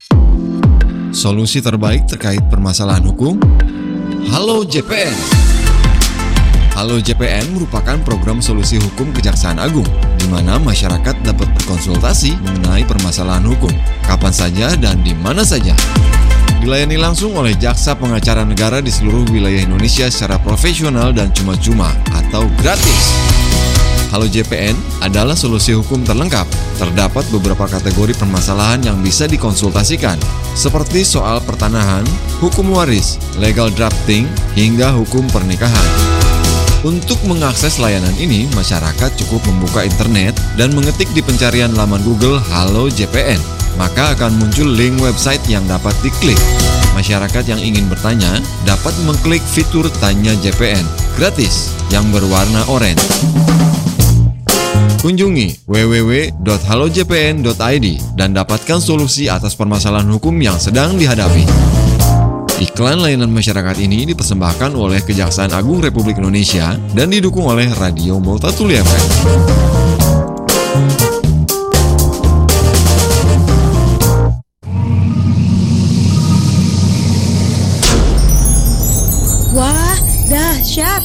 Solusi terbaik terkait permasalahan hukum? Halo JPN. Halo JPN merupakan program solusi hukum Kejaksaan Agung, di mana masyarakat dapat berkonsultasi mengenai permasalahan hukum, kapan saja dan di mana saja. Dilayani langsung oleh jaksa pengacara negara di seluruh wilayah Indonesia secara profesional dan cuma-cuma atau gratis. Halo JPN adalah solusi hukum terlengkap. Terdapat beberapa kategori permasalahan yang bisa dikonsultasikan, seperti soal pertanahan, hukum waris, legal drafting, hingga hukum pernikahan. Untuk mengakses layanan ini, masyarakat cukup membuka internet dan mengetik di pencarian laman Google Halo JPN. Maka akan muncul link website yang dapat diklik. Masyarakat yang ingin bertanya dapat mengklik fitur Tanya JPN gratis yang berwarna oranye. Kunjungi www.halojpn.id dan dapatkan solusi atas permasalahan hukum yang sedang dihadapi. Iklan layanan masyarakat ini dipersembahkan oleh Kejaksaan Agung Republik Indonesia dan didukung oleh Radio Multatuli FM. Wah, dahsyat.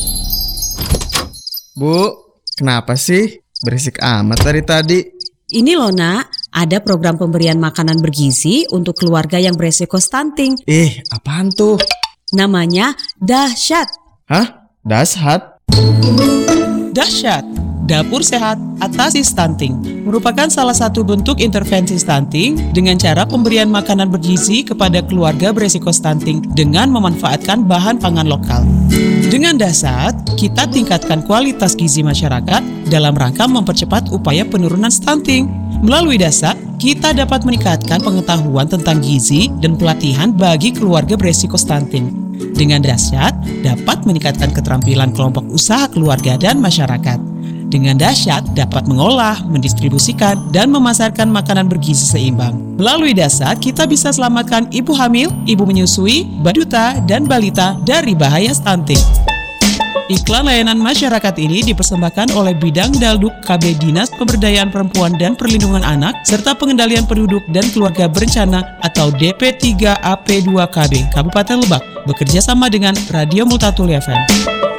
Bu, kenapa sih? Berisik amat dari tadi. Ini loh nak, ada program pemberian makanan bergizi untuk keluarga yang beresiko stunting. Apaan tuh? Namanya Dahsyat. Hah? Dahsyat? Dahsyat, Dapur Sehat Atasi Stunting merupakan salah satu bentuk intervensi stunting dengan cara pemberian makanan bergizi kepada keluarga beresiko stunting dengan memanfaatkan bahan pangan lokal. Dengan Dahsyat, kita tingkatkan kualitas gizi masyarakat dalam rangka mempercepat upaya penurunan stunting. Melalui Dahsyat, kita dapat meningkatkan pengetahuan tentang gizi dan pelatihan bagi keluarga beresiko stunting. Dengan Dahsyat, dapat meningkatkan keterampilan kelompok usaha keluarga dan masyarakat. Dengan Dahsyat, dapat mengolah, mendistribusikan, dan memasarkan makanan bergizi seimbang. Melalui Dahsyat, kita bisa selamatkan ibu hamil, ibu menyusui, balita, dan balita dari bahaya stunting. Iklan layanan masyarakat ini dipersembahkan oleh Bidang Dalduk KB Dinas Pemberdayaan Perempuan dan Perlindungan Anak serta Pengendalian Penduduk dan Keluarga Berencana atau DP3AP2KB Kabupaten Lebak bekerja sama dengan Radio Multatuli FM.